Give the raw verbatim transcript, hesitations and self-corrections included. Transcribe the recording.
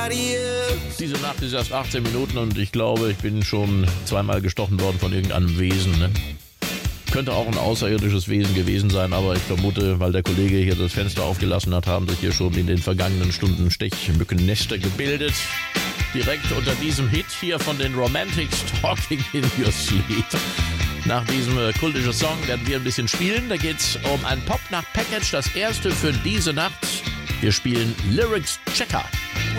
somebody else. Diese Nacht ist erst achtzehn Minuten und ich glaube, ich bin schon zweimal gestochen worden von irgendeinem Wesen. Ne? Könnte auch ein außerirdisches Wesen gewesen sein, aber ich vermute, weil der Kollege hier das Fenster aufgelassen hat, haben sich hier schon in den vergangenen Stunden Stechmückennester gebildet. Direkt unter diesem Hit hier von den Romantics, Talking in Your Sleep. Nach diesem äh, kultischen Song werden wir ein bisschen spielen. Da geht's um ein Pop-Nacht-Package, das erste für diese Nacht. Wir spielen Lyrics Checker.